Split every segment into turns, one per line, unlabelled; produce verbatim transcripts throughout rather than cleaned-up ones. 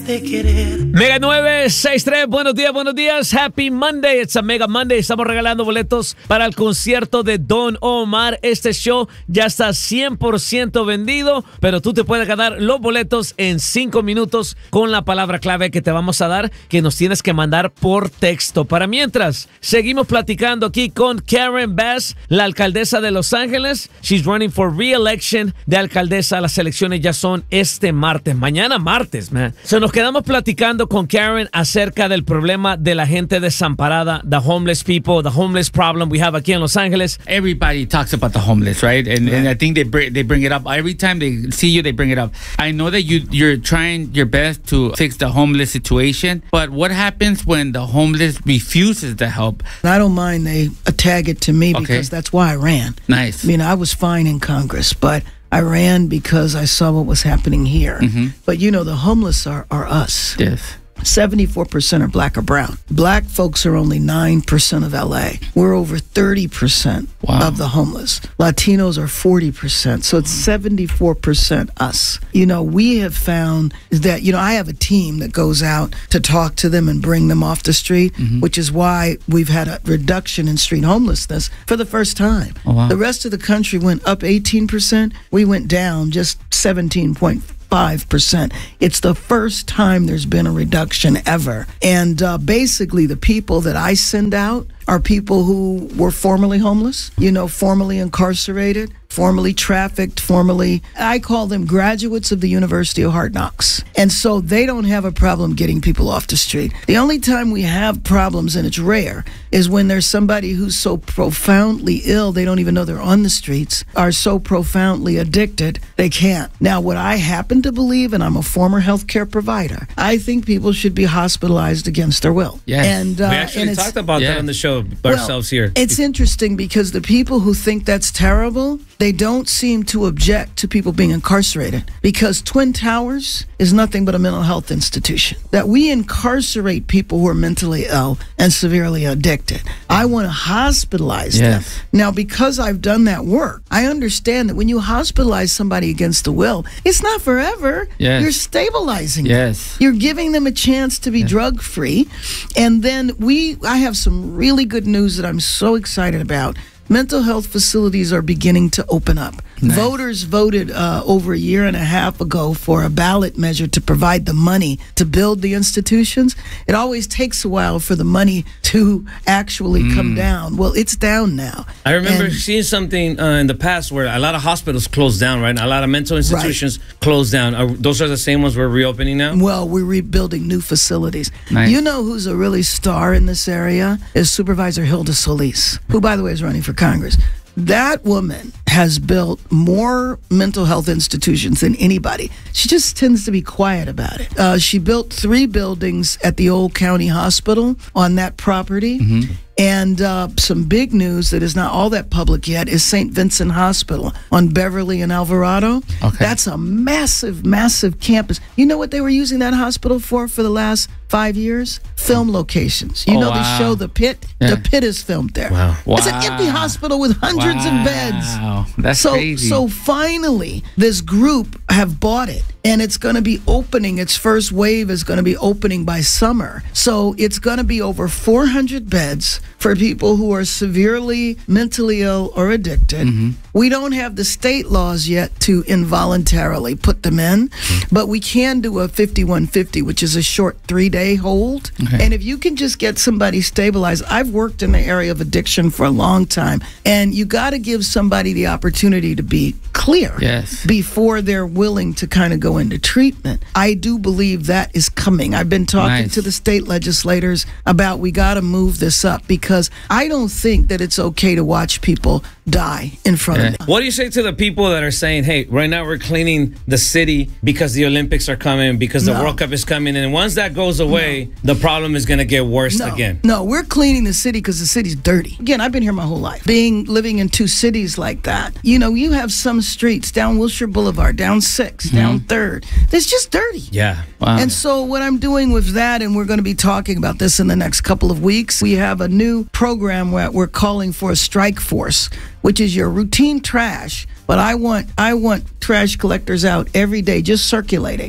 Mega nueve seis tres, buenos días, buenos días. Happy Monday. It's a Mega Monday. Estamos regalando boletos para el concierto de Don Omar. Este show ya está cien por ciento vendido, pero tú te puedes ganar los boletos en cinco minutos con la palabra clave que te vamos a dar, que nos tienes que mandar por texto. Para mientras, seguimos platicando aquí con Karen Bass, la alcaldesa de Los Ángeles. She's running for re-election de alcaldesa. Las elecciones ya son este martes. Mañana martes, man. Se nos quedamos platicando con Karen acerca del problema de la gente desamparada, the homeless people, the homeless problem we have aquí en Los Ángeles.
Everybody talks about the homeless, right? And right. and I think they bring, they bring it up every time they see you. They bring it up. I know that you you're trying your best to fix the homeless situation, but what happens when the homeless refuses the help?
I don't mind they tag it to me
Okay.
because that's why I ran.
Nice.
I mean, I was fine in Congress, but I ran because I saw what was happening here.
Mm-hmm.
But you know, the homeless are, are us.
Yes.
seventy-four percent are black or brown. Black folks are only nine percent of L A. We're over thirty percent
Wow.
of the homeless. Latinos are forty percent. So it's seventy-four percent us. You know, we have found that, you know, I have a team that goes out to talk to them and bring them off the street,
Mm-hmm.
which is why we've had a reduction in street homelessness for the first time.
Oh, wow.
The rest of the country went up eighteen percent. We went down just seventeen point five percent. It's the first time there's been a reduction ever. And uh, basically, the people that I send out are people who were formerly homeless, you know, formerly incarcerated, formerly trafficked, formerly, I call them graduates of the University of Hard Knocks. And so they don't have a problem getting people off the street. The only time we have problems, and it's rare, is when there's somebody who's so profoundly ill, they don't even know they're on the streets, are so profoundly addicted, they can't. Now, what I happen to believe, and I'm a former healthcare provider, I think people should be hospitalized against their will.
Yes.
And, uh,
We actually
and it's-
talked about
Yeah.
that on the show ourselves here.
It's interesting because the people who think that's terrible, they don't seem to object to people being incarcerated, because Twin Towers is nothing but a mental health institution. That we incarcerate people who are mentally ill and severely addicted. I want to hospitalize them.
Yes.
Now, because I've done that work, I understand that when you hospitalize somebody against the will, it's not forever.
Yes.
You're stabilizing them.
Yes.
You're giving them a chance to be drug free. And then we, I have some really good news that I'm so excited about. Mental health facilities are beginning to open up.
Nice.
Voters voted uh, over a year and a half ago for a ballot measure to provide the money to build the institutions. It always takes a while for the money to actually
Mm.
come down. Well, it's down now.
I remember
And-
seeing something uh, in the past where a lot of hospitals closed down, right? A lot of mental institutions closed down. Are, those are the same ones we're reopening now?
Well, we're rebuilding new facilities.
Nice.
You know who's a really star in this area is Supervisor Hilda Solis, who, by the way, is running for Congress. That woman has built more mental health institutions than anybody. She just tends to be quiet about it. Uh, she built three buildings at the old county hospital on that property.
Mm-hmm.
And uh, some big news that is not all that public yet is Saint Vincent Hospital on Beverly and Alvarado.
Okay.
That's a massive, massive campus. You know what they were using that hospital for for the last five years? Film locations. You
Oh,
know
wow.
the show The Pit?
Yeah.
The Pit is filmed there.
Wow.
It's an
Wow.
empty hospital with hundreds of beds.
Wow. That's
So,
crazy.
so finally, this group have bought it, and it's going to be opening. Its first wave is going to be opening by summer. So it's going to be over four hundred beds for people who are severely mentally ill or addicted.
Mm-hmm.
We don't have the state laws yet to involuntarily put them in,
Mm-hmm.
but we can do a fifty-one fifty, which is a short three-day hold.
Okay.
And if you can just get somebody stabilized, I've worked in the area of addiction for a long time, and you got to give somebody the opportunity to be clear
Yes.
before they're willing to kind of go into treatment. I do believe that is coming. I've been talking
Nice.
to the state legislators about we got to move this up, because I don't think that it's okay to watch people die in front
Yeah.
of me.
What do you say to the people that are saying, hey, right now we're cleaning the city because the Olympics are coming, because the
No.
World Cup is coming, and once that goes away, the problem is going to get worse
No,
again?
no, we're cleaning the city because the city's dirty. Again, I've been here my whole life. Being living in two cities like that, you know, you have some streets down Wilshire Boulevard, down Sixth, down Third. It's just dirty.
Yeah.
Wow.
And so what I'm doing with that, and we're going to be talking about this in the next couple of weeks, we have a new program where we're calling for a strike force, which is your routine trash. But I want I want trash collectors out every day, just circulating.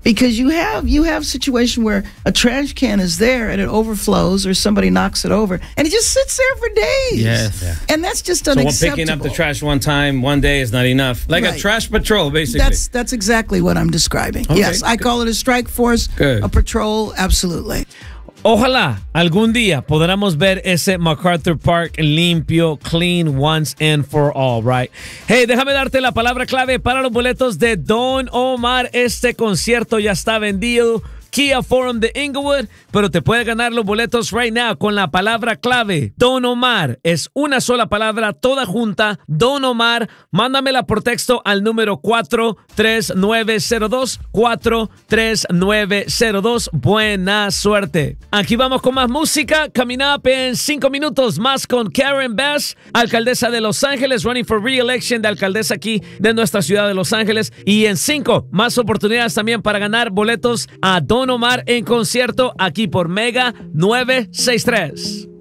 because you have you have a situation where a trash can is there and it overflows or somebody knocks it over and it just sits there for days.
Yes.
Yeah.
And that's just
So
unacceptable.
picking up the trash one time, one day is not enough. Like
Right.
a trash patrol, basically.
That's that's exactly what I'm describing.
Okay.
Yes, I call it a strike force,
Good.
a patrol, absolutely.
Ojalá algún día podamos ver ese MacArthur Park limpio, clean once and for all, right? Hey, déjame darte la palabra clave para los boletos de Don Omar. Este concierto ya está vendido. Kia Forum de Inglewood, pero te puedes ganar los boletos right now con la palabra clave. Don Omar es una sola palabra, toda junta. Don Omar, mándamela por texto al número cuatro tres nueve cero dos, cuatro tres nueve cero dos. Buena suerte. Aquí vamos con más música. Coming up en cinco minutos más con Karen Bass, alcaldesa de Los Ángeles, running for re-election de alcaldesa aquí de nuestra ciudad de Los Ángeles. Y en cinco más oportunidades también para ganar boletos a Don Omar en concierto aquí por Mega novecientos sesenta y tres.